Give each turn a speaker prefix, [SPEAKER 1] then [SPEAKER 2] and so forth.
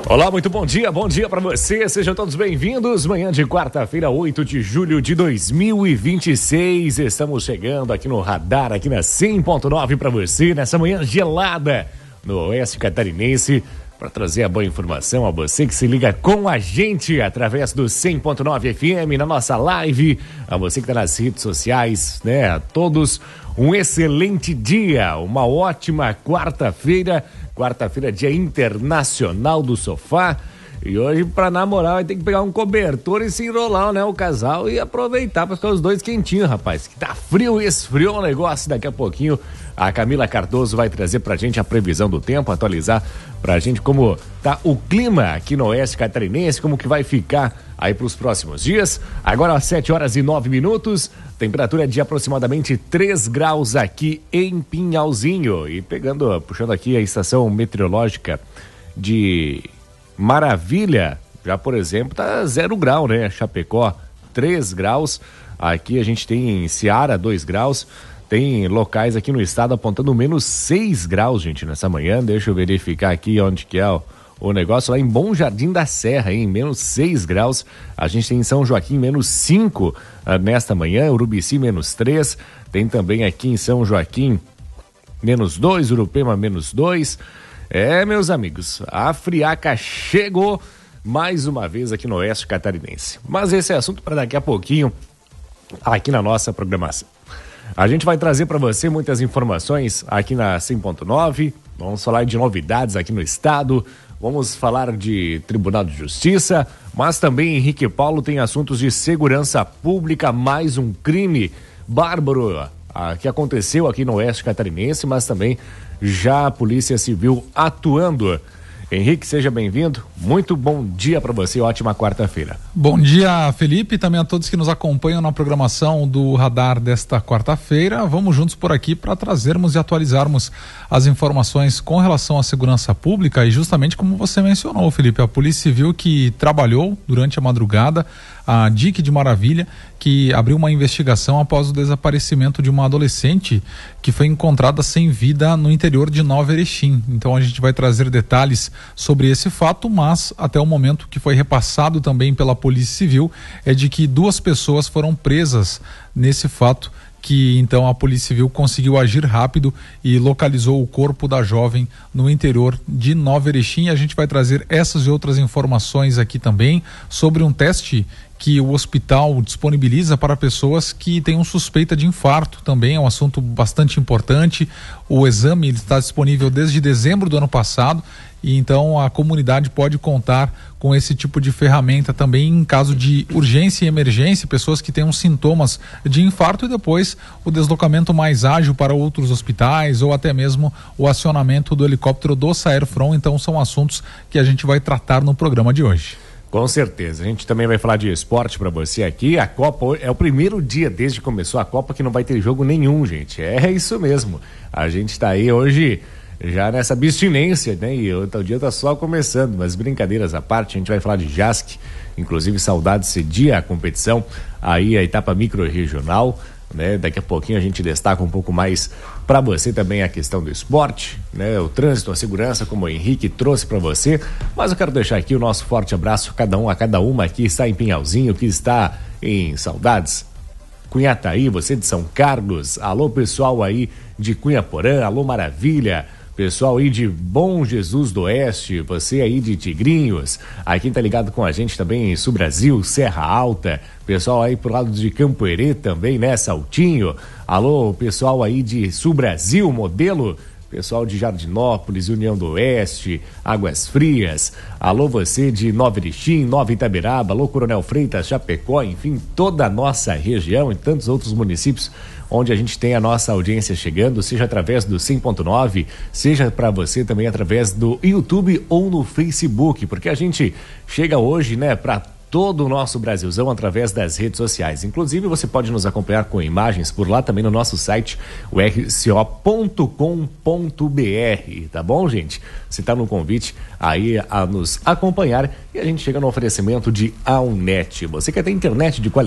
[SPEAKER 1] Olá, muito bom dia para você, sejam todos bem-vindos, manhã de quarta-feira, 8 de julho de 2026, estamos chegando aqui no Radar, aqui na 100.9 para você, nessa manhã gelada no Oeste Catarinense, para trazer a boa informação a você que se liga com a gente através do 100.9 FM, na nossa live, a você que está nas redes sociais, né, a todos um excelente dia, uma ótima quarta-feira, dia internacional do sofá. E hoje, pra namorar, vai ter que pegar um cobertor e se enrolar, né? O casal e aproveitar pra ficar os dois quentinhos, rapaz. Que tá frio e esfriou o negócio. Daqui a pouquinho, a Camila Cardoso vai trazer pra gente a previsão do tempo, atualizar pra gente como tá o clima aqui no Oeste Catarinense, como que vai ficar aí pros próximos dias. Agora, às 7h09, temperatura de aproximadamente 3 graus aqui em Pinhalzinho. E puxando aqui a estação meteorológica de Maravilha, já por exemplo, tá 0 grau, né? Chapecó, 3 graus. Aqui a gente tem em Ceará, 2 graus. Tem locais aqui no estado apontando menos 6 graus, gente, nessa manhã. Deixa eu verificar aqui onde que é o negócio, lá em Bom Jardim da Serra, hein? Menos 6 graus. A gente tem em São Joaquim, menos 5 nesta manhã. Urubici, menos 3. Tem também aqui em São Joaquim, menos 2. Urupema, menos 2. Meus amigos, a friaca chegou mais uma vez aqui no Oeste Catarinense. Mas esse é assunto para daqui a pouquinho aqui na nossa programação. A gente vai trazer para você muitas informações aqui na 100.9. Vamos falar de novidades aqui no estado. Vamos falar de Tribunal de Justiça, mas também Henrique Paulo tem assuntos de segurança pública, mais um crime bárbaro que aconteceu aqui no Oeste Catarinense, mas também já a Polícia Civil atuando. Henrique, seja bem-vindo. Muito bom dia para você, ótima quarta-feira.
[SPEAKER 2] Bom dia, Felipe, e também a todos que nos acompanham na programação do Radar desta quarta-feira. Vamos juntos por aqui para trazermos e atualizarmos as informações com relação à segurança pública e justamente como você mencionou, Felipe, a Polícia Civil que trabalhou durante a madrugada, a DIC de Maravilha, que abriu uma investigação após o desaparecimento de uma adolescente que foi encontrada sem vida no interior de Nova Erechim. Então a gente vai trazer detalhes sobre esse fato, mas até o momento que foi repassado também pela Polícia Civil é de que 2 pessoas foram presas nesse fato, que então a Polícia Civil conseguiu agir rápido e localizou o corpo da jovem no interior de Nova Erechim. A gente vai trazer essas e outras informações aqui também sobre um teste que o hospital disponibiliza para pessoas que têm suspeita de infarto. Também é um assunto bastante importante. O exame está disponível desde dezembro do ano passado e então a comunidade pode contar com esse tipo de ferramenta também em caso de urgência e emergência, pessoas que tenham sintomas de infarto e depois o deslocamento mais ágil para outros hospitais ou até mesmo o acionamento do helicóptero do Saerfron. Então são assuntos que a gente vai tratar no programa de hoje.
[SPEAKER 1] Com certeza, a gente também vai falar de esporte para você aqui. A Copa é o primeiro dia desde que começou a Copa que não vai ter jogo nenhum, gente. É isso mesmo. A gente está aí hoje já nessa abstinência, né? E o dia tá só começando, mas brincadeiras à parte, a gente vai falar de JASC, inclusive saudades cedia a competição, aí a etapa micro-regional, né? Daqui a pouquinho a gente destaca um pouco mais para você também a questão do esporte, né? O trânsito, a segurança, como o Henrique trouxe para você, mas eu quero deixar aqui o nosso forte abraço a cada uma que está em Pinhalzinho, que está em Saudades, Cunhataí, você de São Carlos, alô pessoal aí de Cunhaporã, alô Maravilha, pessoal aí de Bom Jesus do Oeste, você aí de Tigrinhos, aí quem tá ligado com a gente também em Sul Brasil, Serra Alta, pessoal aí pro lado de Campo Herê também, né, Saltinho, alô pessoal aí de Sul Brasil, Modelo, pessoal de Jardinópolis, União do Oeste, Águas Frias, alô você de Nova Erechim, Nova Itaberaba, alô Coronel Freitas, Chapecó, enfim, toda a nossa região e tantos outros municípios onde a gente tem a nossa audiência chegando, seja através do 100.9, seja para você também através do YouTube ou no Facebook, porque a gente chega hoje, né, para todo o nosso Brasilzão através das redes sociais. Inclusive, você pode nos acompanhar com imagens por lá também no nosso site, o rco.com.br, tá bom, gente? Você está no convite aí a nos acompanhar e a gente chega no oferecimento de Alnet. Você quer ter internet de qualidade?